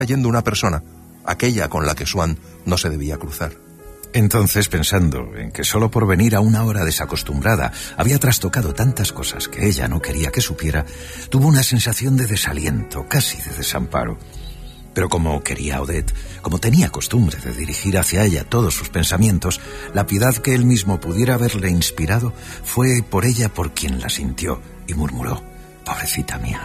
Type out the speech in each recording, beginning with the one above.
yendo una persona, aquella con la que Swann no se debía cruzar. Entonces, pensando en que solo por venir a una hora desacostumbrada había trastocado tantas cosas que ella no quería que supiera, tuvo una sensación de desaliento, casi de desamparo. Pero como quería a Odette, como tenía costumbre de dirigir hacia ella todos sus pensamientos, la piedad que él mismo pudiera haberle inspirado fue por ella por quien la sintió y murmuró: «Pobrecita mía».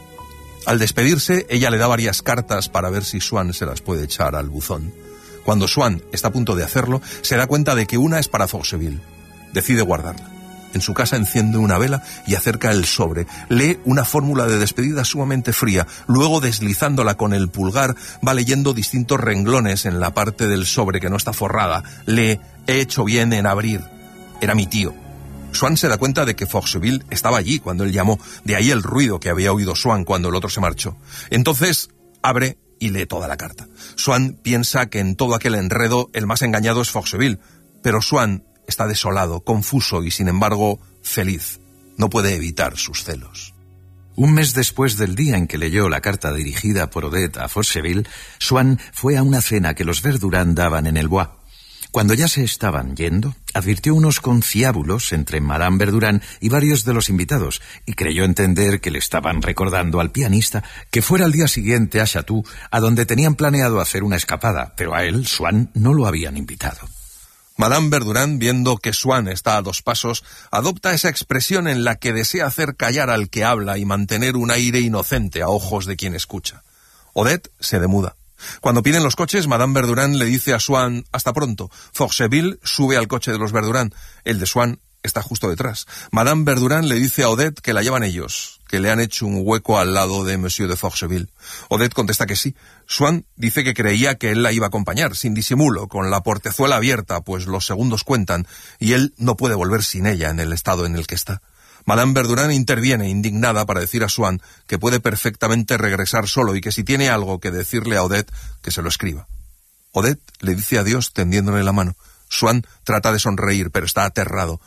Al despedirse, ella le da varias cartas para ver si Swann se las puede echar al buzón. Cuando Swann está a punto de hacerlo, se da cuenta de que una es para Forcheville. Decide guardarla. En su casa enciende una vela y acerca el sobre. Lee una fórmula de despedida sumamente fría. Luego, deslizándola con el pulgar, va leyendo distintos renglones en la parte del sobre que no está forrada. Lee: «He hecho bien en abrir. Era mi tío». Swann se da cuenta de que Forcheville estaba allí cuando él llamó. De ahí el ruido que había oído Swann cuando el otro se marchó. Entonces abre y lee toda la carta. Swann piensa que en todo aquel enredo el más engañado es Forcheville, pero Swann está desolado, confuso y sin embargo feliz. No puede evitar sus celos. Un mes después del día en que leyó la carta dirigida por Odette a Forcheville, Swann fue a una cena que los Verdurand daban en el Bois. Cuando ya se estaban yendo, advirtió unos conciliábulos entre Madame Verdurand y varios de los invitados, y creyó entender que le estaban recordando al pianista que fuera al día siguiente a Chatou, a donde tenían planeado hacer una escapada, pero a él, Swann, no lo habían invitado. Madame Verdurand, viendo que Swann está a 2 pasos, adopta esa expresión en la que desea hacer callar al que habla y mantener un aire inocente a ojos de quien escucha. Odette se demuda. Cuando piden los coches, Madame Verdurand le dice a Swann: «Hasta pronto». Forcheville sube al coche de los Verdurand. El de Swann está justo detrás. Madame Verdurand le dice a Odette que la llevan ellos, que le han hecho un hueco al lado de Monsieur de Forcheville. Odette contesta que sí. Swann dice que creía que él la iba a acompañar, sin disimulo, con la portezuela abierta, pues los segundos cuentan, y él no puede volver sin ella en el estado en el que está. Madame Verdurand interviene, indignada, para decir a Swann que puede perfectamente regresar solo y que si tiene algo que decirle a Odette, que se lo escriba. Odette le dice adiós tendiéndole la mano. Swann trata de sonreír, pero está aterrado.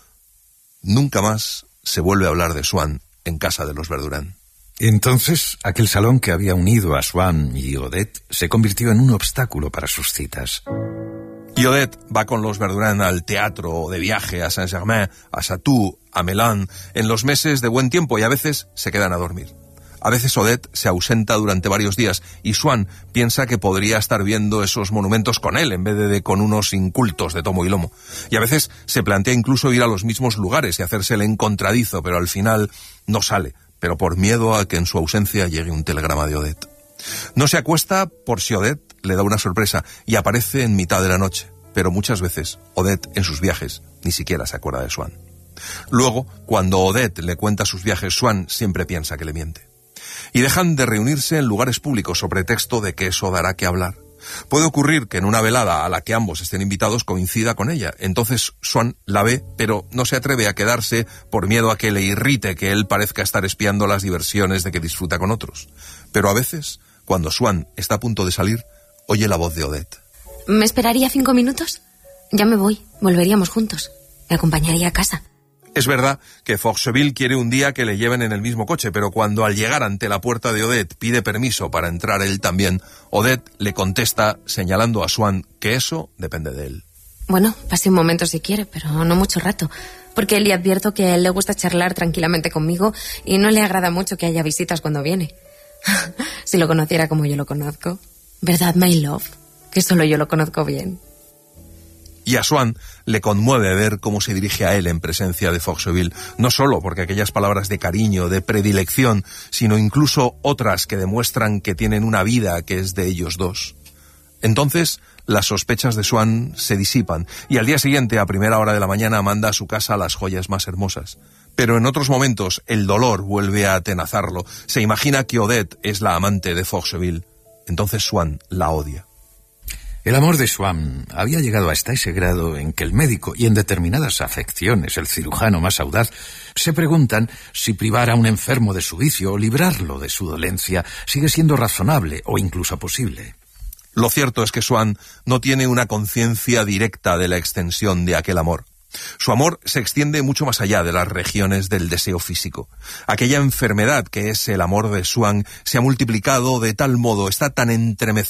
Nunca más se vuelve a hablar de Swann en casa de los Verdurand. Entonces, aquel salón que había unido a Swann y Odette se convirtió en un obstáculo para sus citas. Y Odette va con los Verdurand al teatro, de viaje a Saint-Germain, a Chatou, a Melun, en los meses de buen tiempo, y a veces se quedan a dormir. A veces Odette se ausenta durante varios días y Swann piensa que podría estar viendo esos monumentos con él en vez de con unos incultos de tomo y lomo. Y a veces se plantea incluso ir a los mismos lugares y hacerse el encontradizo, pero al final no sale, pero por miedo a que en su ausencia llegue un telegrama de Odette. No se acuesta por si Odette le da una sorpresa y aparece en mitad de la noche, pero muchas veces Odette en sus viajes ni siquiera se acuerda de Swann. Luego, cuando Odette le cuenta sus viajes, Swann siempre piensa que le miente. Y dejan de reunirse en lugares públicos sobre pretexto de que eso dará que hablar. Puede ocurrir que en una velada a la que ambos estén invitados coincida con ella. Entonces Swann la ve, pero no se atreve a quedarse por miedo a que le irrite que él parezca estar espiando las diversiones de que disfruta con otros. Pero a veces, cuando Swann está a punto de salir, oye la voz de Odette. ¿Me esperaría 5 minutos? Ya me voy, volveríamos juntos. Me acompañaría a casa. Es verdad que Forcheville quiere un día que le lleven en el mismo coche, pero cuando al llegar ante la puerta de Odette pide permiso para entrar él también, Odette le contesta señalando a Swann que eso depende de él. Bueno, pase un momento si quiere, pero no mucho rato, porque le advierto que a él le gusta charlar tranquilamente conmigo y no le agrada mucho que haya visitas cuando viene. Si lo conociera como yo lo conozco. ¿Verdad, my love? Que solo yo lo conozco bien. Y a Swann le conmueve ver cómo se dirige a él en presencia de Forcheville, no solo porque aquellas palabras de cariño, de predilección, sino incluso otras que demuestran que tienen una vida que es de ellos dos. Entonces, las sospechas de Swann se disipan, y al día siguiente, a primera hora de la mañana, manda a su casa las joyas más hermosas. Pero en otros momentos, el dolor vuelve a atenazarlo. Se imagina que Odette es la amante de Forcheville. Entonces Swann la odia. El amor de Swann había llegado hasta ese grado en que el médico y en determinadas afecciones el cirujano más audaz se preguntan si privar a un enfermo de su vicio o librarlo de su dolencia sigue siendo razonable o incluso posible. Lo cierto es que Swann no tiene una conciencia directa de la extensión de aquel amor. Su amor se extiende mucho más allá de las regiones del deseo físico. Aquella enfermedad que es el amor de Swann se ha multiplicado de tal modo, está tan entremezclado